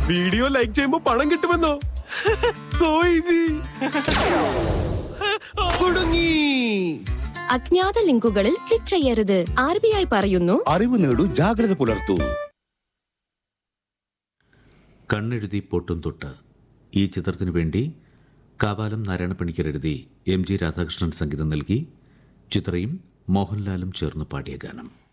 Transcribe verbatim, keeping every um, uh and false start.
Video like ചെയ്യുമ്പോ പണം കിട്ടുമെന്നോ? So easy. കുടുങ്ങി. അജ്ഞാത ലിങ്കുകളിൽ ക്ലിക്ക് ചെയ്യരുത്. ആർ ബി ഐ പറയുന്നു, അറിവ് നേടൂ, ജാഗ്രത പുലർത്തൂ. കണ്ണെഴുതി പൊട്ടും തൊട്ട് ഈ ചിത്രത്തിനു വേണ്ടി കാവാലം നാരായണ പണിക്കർ എഴുതി എം ജി രാധാകൃഷ്ണൻ സംഗീതം നൽകി ചിത്രയും മോഹൻലാലും ചേർന്ന് പാടിയ ഗാനം.